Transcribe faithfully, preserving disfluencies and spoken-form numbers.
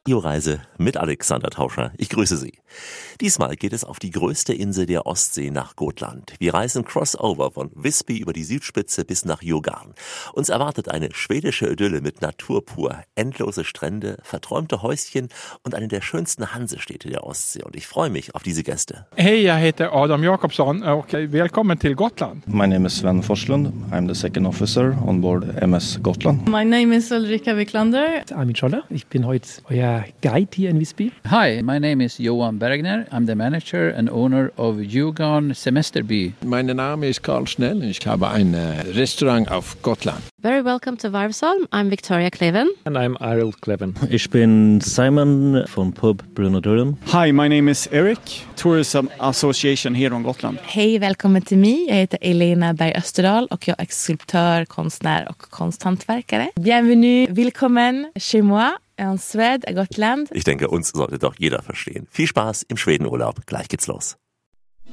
Io-Reise mit Alexander Tauscher. Ich grüße Sie. Diesmal geht es auf die größte Insel der Ostsee nach Gotland. Wir reisen Crossover von Visby über die Südspitze bis nach Djurgården. Uns erwartet eine schwedische Idylle mit Natur pur, endlose Strände, verträumte Häuschen und eine der schönsten Hansestädte der Ostsee. Und ich freue mich auf diese Gäste. Hej, jag heter Adam Jakobsson och välkommen till Gotland. My name is Sven Forslund. I'm the second officer on board M S Gotland. My name is Ulrika Wiklander. Armin Scholler. Ich bin heute euer Guide hier in Visby. Hi, my name is Johan Bergner. I'm the manager and owner of Djurgården Semesterby. Mein Name ist Karl Schnell. Ich habe ein Restaurant auf Gotland. Very welcome to Varvsholm. I'm Victoria Kleven. And I'm Ariel Kleven. Ich bin Simon von Pub Bruno Durham. Hi, my name is Eric, Tourism Association here on Gotland. Hej, välkommen till mig. Jag heter Elena Berg Österdal och jag är skulptör, konstnär och konsthantverkare. Bienvenue, willkommen chez moi. En Suède, à Gotland. Ich denke, uns sollte doch jeder verstehen. Viel Spaß im Schwedenurlaub. Gleich geht's los.